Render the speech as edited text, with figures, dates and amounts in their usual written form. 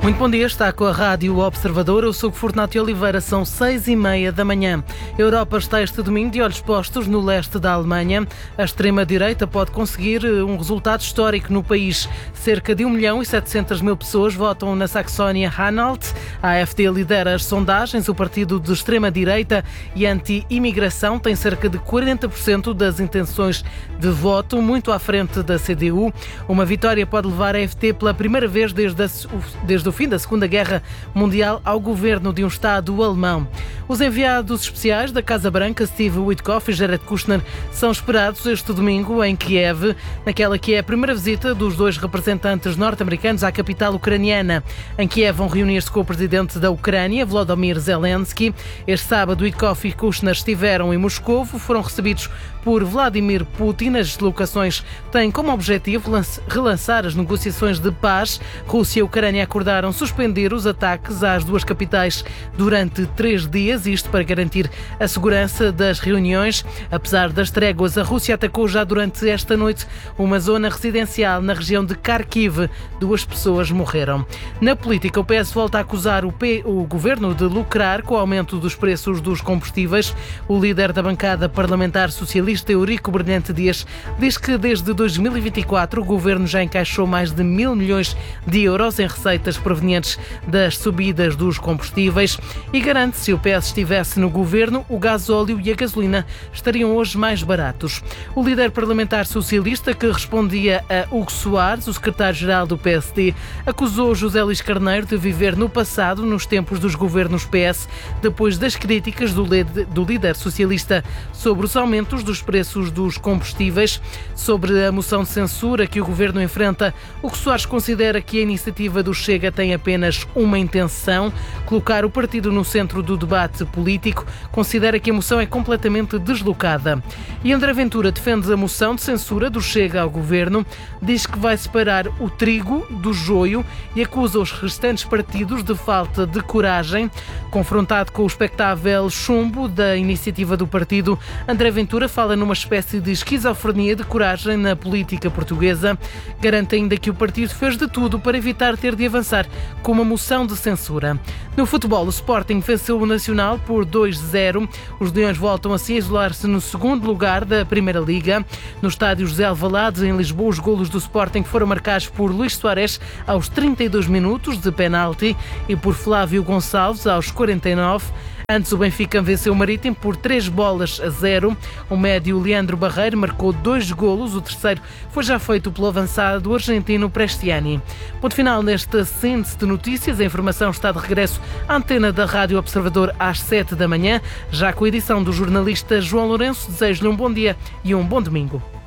Muito bom dia, está com a Rádio Observador. Eu sou Fortunato Oliveira, são 6h30 da manhã. A Europa está este domingo de olhos postos no leste da Alemanha. A extrema-direita pode conseguir um resultado histórico no país. Cerca de 1.700.000 pessoas votam na Saxónia-Anhalt. A AfD lidera as sondagens. O partido de extrema-direita e anti-imigração tem cerca de 40% das intenções de voto, muito à frente da CDU. Uma vitória pode levar a AfD pela primeira vez desde o fim da Segunda Guerra Mundial ao governo de um Estado alemão. Os enviados especiais da Casa Branca, Steve Witkoff e Jared Kushner, são esperados este domingo em Kiev, naquela que é a primeira visita dos dois representantes norte-americanos à capital ucraniana. Em Kiev vão reunir-se com o presidente da Ucrânia, Volodymyr Zelensky. Este sábado, Witkoff e Kushner estiveram em Moscovo, foram recebidos por Vladimir Putin. As deslocações têm como objetivo relançar as negociações de paz. Rússia e Ucrânia acordaram suspender os ataques às duas capitais durante 3 dias, isto para garantir a segurança das reuniões. Apesar das tréguas, a Rússia atacou já durante esta noite uma zona residencial na região de Kharkiv. 2 pessoas morreram. Na política, o PS volta a acusar o governo de lucrar com o aumento dos preços dos combustíveis. O líder da bancada parlamentar socialista, Eurico Brilhante Dias, diz que desde 2024 o governo já encaixou mais de 1.000 milhões de euros em receitas provenientes das subidas dos combustíveis e garante que se o PS estivesse no governo, o gasóleo e a gasolina estariam hoje mais baratos. O líder parlamentar socialista, que respondia a Hugo Soares, o secretário-geral do PSD, acusou José Luís Carneiro de viver no passado, nos tempos dos governos PS, depois das críticas do líder socialista sobre os aumentos dos preços dos combustíveis. Sobre a moção de censura que o governo enfrenta, Hugo Soares considera que a iniciativa do Chega tem apenas uma intenção: colocar o partido no centro do debate político. Considera que a moção é completamente deslocada. E André Ventura defende a moção de censura do Chega ao governo, diz que vai separar o trigo do joio e acusa os restantes partidos de falta de coragem. Confrontado com o expectável chumbo da iniciativa do partido, André Ventura fala numa espécie de esquizofrenia de coragem na política portuguesa. Garante ainda que o partido fez de tudo para evitar ter de avançar com uma moção de censura. No futebol, o Sporting venceu o Nacional por 2-0. Os Leões voltam assim a isolar-se no segundo lugar da Primeira Liga. No estádio José Alvalade, em Lisboa, os golos do Sporting foram marcados por Luís Soares aos 32 minutos de penalti e por Flávio Gonçalves aos 49. Antes, o Benfica venceu o Marítimo por 3-0. O médio Leandro Barreiro marcou 2 golos. O terceiro foi já feito pelo avançado argentino Prestiani. Ponto final nesta síntese de notícias. A informação está de regresso à antena da Rádio Observador às 7 da manhã, já com a edição do jornalista João Lourenço. Desejo-lhe um bom dia e um bom domingo.